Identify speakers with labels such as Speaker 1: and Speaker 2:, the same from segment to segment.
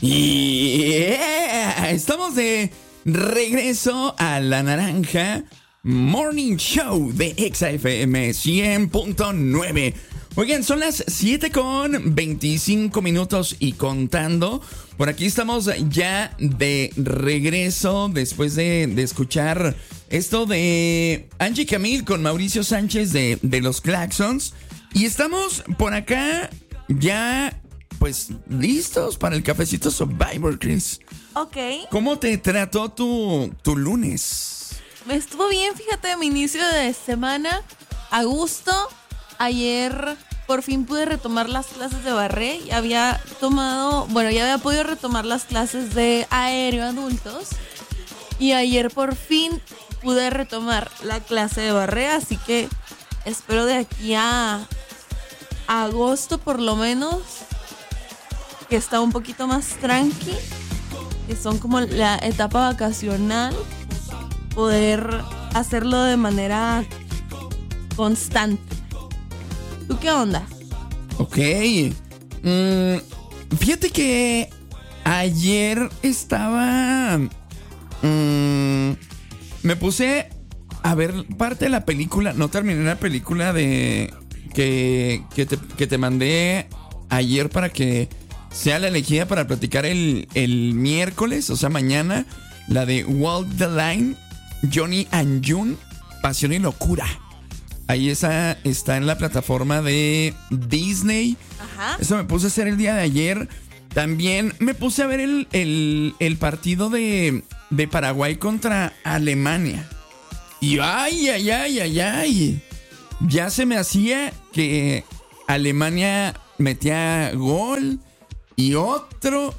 Speaker 1: Estamos de regreso a La Naranja Morning Show de Exa FM 100.9. Oigan, son las 7:25 y contando. Por aquí estamos ya de regreso después de escuchar esto de Angie Camil con Mauricio Sánchez de Los Claxons. Y estamos por acá ya pues listos para el cafecito Survivor, Chris.
Speaker 2: Ok.
Speaker 1: ¿Cómo te trató tu lunes?
Speaker 2: Estuvo bien, fíjate, mi inicio de semana a gusto. Ayer por fin pude retomar las clases de barré. Ya había podido retomar las clases de aéreo adultos. Y ayer por fin pude retomar la clase de barré. Así que espero de aquí a agosto por lo menos, que está un poquito más tranqui, que son como la etapa vacacional, poder hacerlo de manera constante. ¿Tú qué onda?
Speaker 1: Ok. Fíjate que ayer estaba... me puse a ver parte de la película. No terminé la película de... Que te mandé ayer para que sea la elegida para platicar el miércoles, o sea, mañana. La de Walk the Line, Johnny and June, Pasión y Locura. Ahí está en la plataforma de Disney.
Speaker 2: Ajá.
Speaker 1: Eso me puse a hacer el día de ayer. También me puse a ver el partido de Paraguay contra Alemania. Y ay. Ya se me hacía que Alemania metía gol y otro.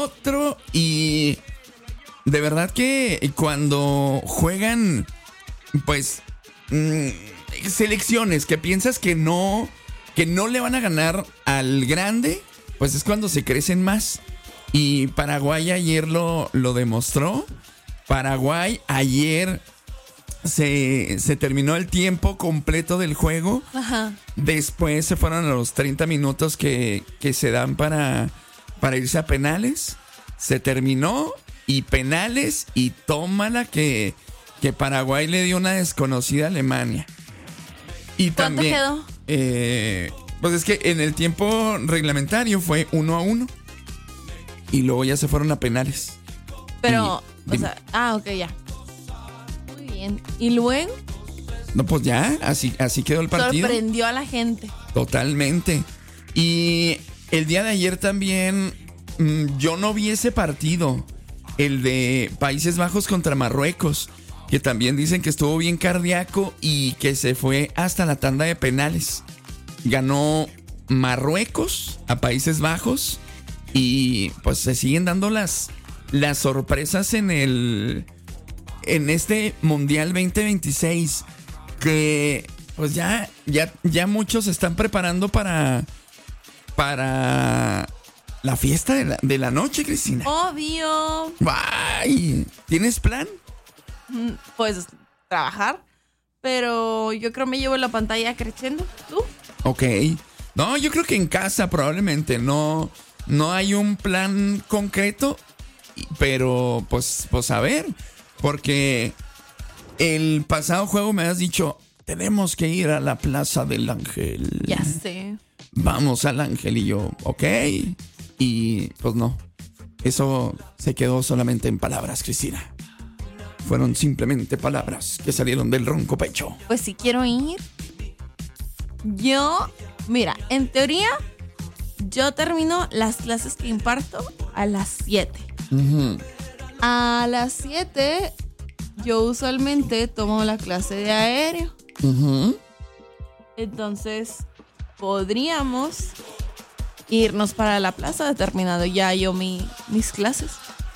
Speaker 1: Y de verdad que cuando juegan, pues... selecciones que piensas que no le van a ganar al grande, pues es cuando se crecen más. Y Paraguay ayer lo demostró. Paraguay ayer se terminó el tiempo completo del juego.
Speaker 2: Ajá.
Speaker 1: Después se fueron a los 30 minutos que se dan para irse a penales. Se terminó y penales y tómala que Paraguay le dio una desconocida a Alemania. Y
Speaker 2: ¿Cuánto
Speaker 1: también,
Speaker 2: quedó?
Speaker 1: Pues es que en el tiempo reglamentario fue 1-1. Y luego ya se fueron a penales.
Speaker 2: Pero, ok, ya. Muy bien. ¿Y luego?
Speaker 1: No, pues ya, así quedó el partido.
Speaker 2: Sorprendió a la gente.
Speaker 1: Totalmente. Y el día de ayer también, yo no vi ese partido. El de Países Bajos contra Marruecos, que también dicen que estuvo bien cardíaco y que se fue hasta la tanda de penales. Ganó Marruecos a Países Bajos y pues se siguen dando las sorpresas en este Mundial 2026, que pues ya muchos se están preparando para la fiesta de la noche, Cristina.
Speaker 2: Obvio.
Speaker 1: ¡Ay! ¿Tienes plan?
Speaker 2: Pues trabajar, pero yo creo me llevo la pantalla creciendo. ¿Tú?
Speaker 1: Ok. No, yo creo que en casa probablemente no hay un plan concreto, pero pues a ver, porque el pasado juego me has dicho, tenemos que ir a la Plaza del Ángel.
Speaker 2: Ya sé.
Speaker 1: Vamos al Ángel, y yo, ok. Y pues no, eso se quedó solamente en palabras, Cristina. Fueron simplemente palabras que salieron del ronco pecho.
Speaker 2: Pues si quiero ir. Mira, en teoría, yo termino las clases que imparto a las 7.
Speaker 1: Uh-huh.
Speaker 2: A las 7, yo usualmente tomo la clase de aéreo.
Speaker 1: Uh-huh.
Speaker 2: Entonces, podríamos irnos para la plaza, terminado ya yo mis clases.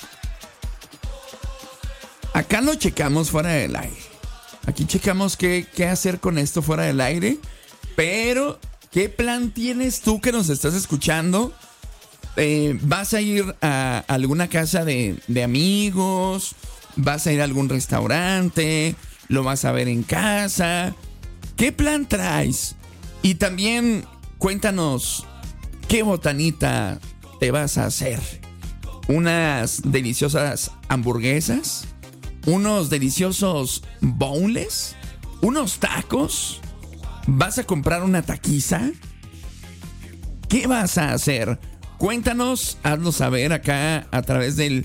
Speaker 1: Acá lo checamos fuera del aire. Aquí checamos qué hacer con esto fuera del aire. Pero, ¿qué plan tienes tú que nos estás escuchando? ¿Vas a ir a alguna casa de amigos? ¿Vas a ir a algún restaurante? ¿Lo vas a ver en casa? ¿Qué plan traes? Y también cuéntanos, ¿qué botanita te vas a hacer? unas deliciosas hamburguesas, unos deliciosos boneless, unos tacos. ¿Vas a comprar una taquiza? ¿Qué vas a hacer? Cuéntanos, hazlo saber acá a través del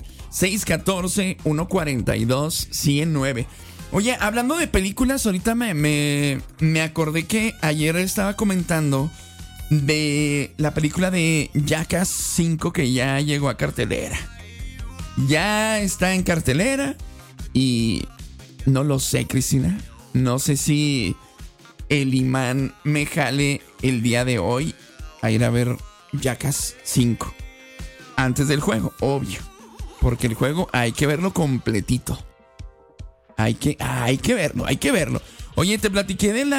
Speaker 1: 614-142-109. Oye, hablando de películas, ahorita me acordé que ayer estaba comentando de la película de Jackass 5 que ya llegó a cartelera. Ya está en cartelera y no lo sé, Cristina. No sé si el imán me jale el día de hoy a ir a ver Jackass 5 antes del juego, obvio, porque el juego hay que verlo completito. Hay que verlo. Oye, te platiqué de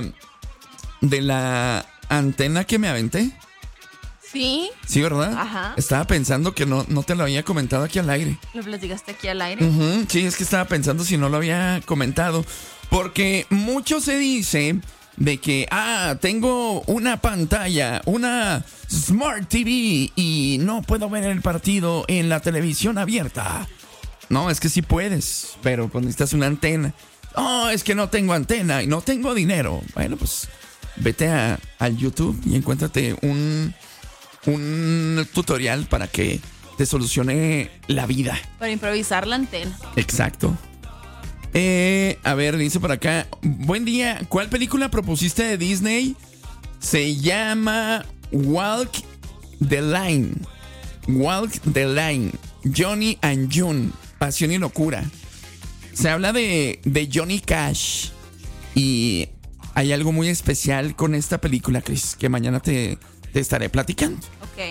Speaker 1: la antena que me aventé.
Speaker 2: Sí.
Speaker 1: Sí, ¿verdad?
Speaker 2: Ajá.
Speaker 1: Estaba pensando que no te lo había comentado aquí al aire.
Speaker 2: ¿Lo platicaste aquí al aire?
Speaker 1: Uh-huh. Sí, es que estaba pensando si no lo había comentado. Porque mucho se dice de que, tengo una pantalla, una Smart TV y no puedo ver el partido en la televisión abierta. No, es que sí puedes, pero pues necesitas una antena. Es que no tengo antena y no tengo dinero. Bueno, pues vete al YouTube y encuéntrate un tutorial para que te solucione la vida.
Speaker 2: Para improvisar la antena.
Speaker 1: Exacto. A ver, dice por acá. Buen día. ¿Cuál película propusiste de Disney? Se llama Walk the Line. Walk the Line. Johnny and June. Pasión y locura. Se habla de Johnny Cash. Y hay algo muy especial con esta película, Chris, que mañana te estaré platicando.
Speaker 2: Ok.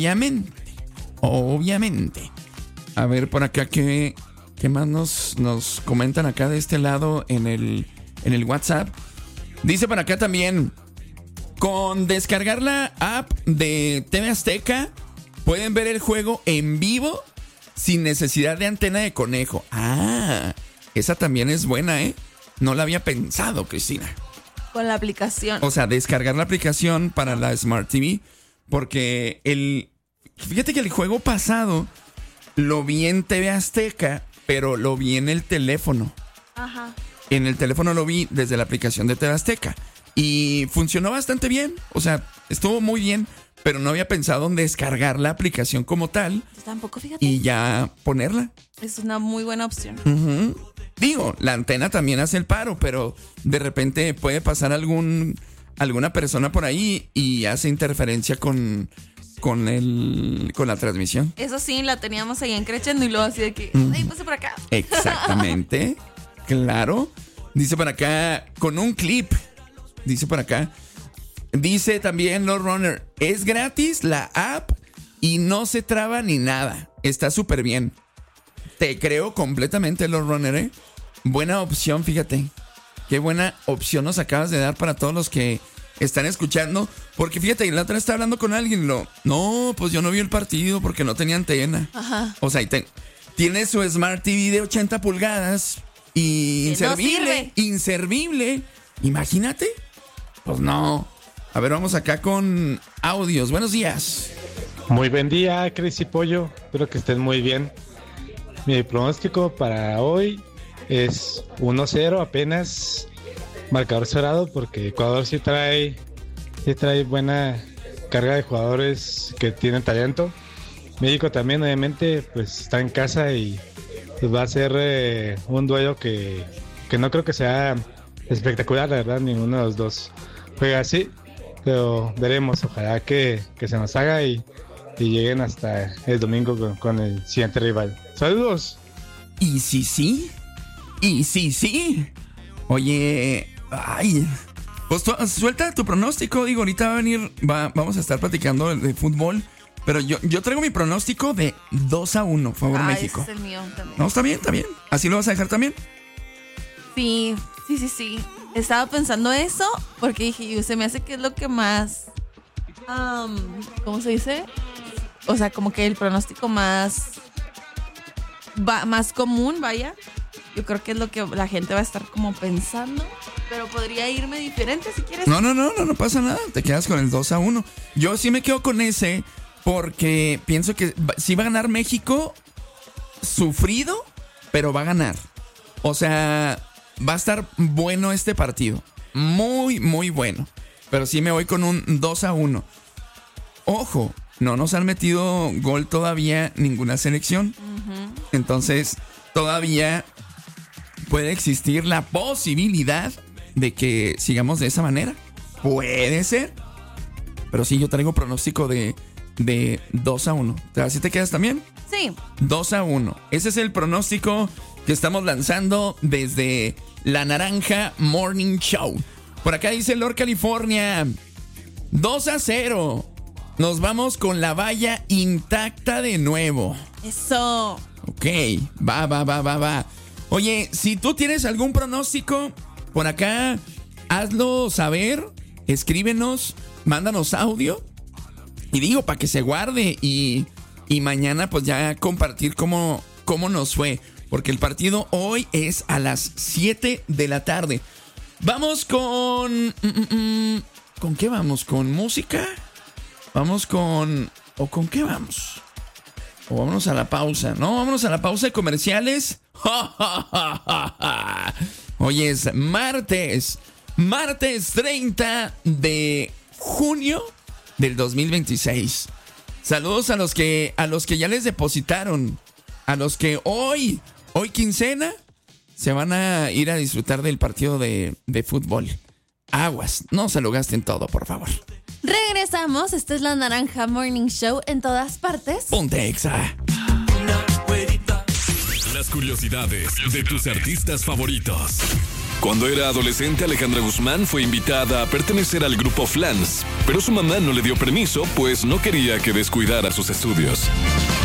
Speaker 1: Obviamente. A ver por acá ¿Qué más nos comentan acá de este lado en el WhatsApp? Dice por acá también, con descargar la app de TV Azteca, pueden ver el juego en vivo sin necesidad de antena de conejo. Esa también es buena, ¿eh? No la había pensado, Cristina.
Speaker 2: Con la aplicación.
Speaker 1: O sea, descargar la aplicación para la Smart TV, porque fíjate que el juego pasado lo vi en TV Azteca, pero lo vi en el teléfono.
Speaker 2: Ajá.
Speaker 1: En el teléfono lo vi desde la aplicación de TV Azteca. Y funcionó bastante bien. O sea, estuvo muy bien. Pero no había pensado en descargar la aplicación como tal.
Speaker 2: Yo tampoco, fíjate.
Speaker 1: Y ya ponerla.
Speaker 2: Es una muy buena opción.
Speaker 1: Uh-huh. Digo, la antena también hace el paro, pero de repente puede pasar alguna persona por ahí y hace interferencia con la transmisión.
Speaker 2: Eso sí, la teníamos ahí en Creciendo y luego así de que, pase por acá.
Speaker 1: Exactamente. Claro. Dice por acá, con un clip. Dice por acá. Dice también Lord Runner, es gratis la app y no se traba ni nada. Está súper bien. Te creo completamente, Lord Runner, ¿eh? Buena opción, fíjate. Qué buena opción nos acabas de dar para todos los que están escuchando. Porque fíjate, la otra vez estaba hablando con alguien. No, pues yo no vi el partido porque no tenía antena.
Speaker 2: Ajá.
Speaker 1: O sea, tiene su Smart TV de 80 pulgadas y inservible. Imagínate. Pues no. A ver, vamos acá con audios. Buenos días.
Speaker 3: Muy buen día, Cris y Pollo. Espero que estén muy bien. Mi pronóstico para hoy es 1-0 apenas. Marcador cerrado porque Ecuador sí trae buena carga de jugadores que tienen talento. México también, obviamente, pues está en casa y pues va a ser un duelo que no creo que sea espectacular, la verdad. Ninguno de los dos juega así. Pero veremos, ojalá que se nos haga y lleguen hasta el domingo con el siguiente rival. ¡Saludos!
Speaker 1: ¿Y sí? Oye, pues suelta tu pronóstico. Digo, ahorita vamos a estar platicando de fútbol. Pero yo traigo mi pronóstico de 2-1, favor México.
Speaker 2: Ese es el mío también.
Speaker 1: No, está bien. ¿Así lo vas a dejar también?
Speaker 2: Sí. Estaba pensando eso porque dije, se me hace que es lo que más, ¿cómo se dice? O sea, como que el pronóstico más común, vaya. Yo creo que es lo que la gente va a estar como pensando, pero podría irme diferente si quieres.
Speaker 1: No pasa nada, te quedas con el 2-1. Yo sí me quedo con ese porque pienso que sí va a ganar México, sufrido, pero va a ganar. O sea, va a estar bueno este partido. Muy, muy bueno. Pero sí me voy con un 2-1. Ojo, no nos han metido gol todavía ninguna selección. Entonces, todavía puede existir la posibilidad de que sigamos de esa manera. Puede ser. Pero sí, yo traigo pronóstico de 2-1. ¿Así te quedas también?
Speaker 2: Sí.
Speaker 1: 2-1. Ese es el pronóstico que estamos lanzando desde La Naranja Morning Show. Por acá dice Lord California, 2-0. Nos vamos con la valla intacta de nuevo.
Speaker 2: Eso.
Speaker 1: Ok, va. Oye, si tú tienes algún pronóstico, por acá, hazlo saber, escríbenos, mándanos audio. Y digo, para que se guarde y mañana pues ya compartir cómo nos fue. Porque el partido hoy es a las 7 de la tarde. Vamos con... ¿Con qué vamos? ¿Con música? Vamos con... ¿O con qué vamos? O vámonos a la pausa. No, vámonos a la pausa de comerciales. Hoy es martes 30 de junio del 2026. Saludos a los que ya les depositaron. A los que hoy quincena, se van a ir a disfrutar del partido de fútbol. Aguas, no se lo gasten todo, por favor.
Speaker 2: Regresamos, esta es La Naranja Morning Show en todas partes.
Speaker 1: Ponte Exa.
Speaker 4: Las curiosidades de tus artistas favoritos. Cuando era adolescente, Alejandra Guzmán fue invitada a pertenecer al grupo Flans, pero su mamá no le dio permiso, pues no quería que descuidara sus estudios.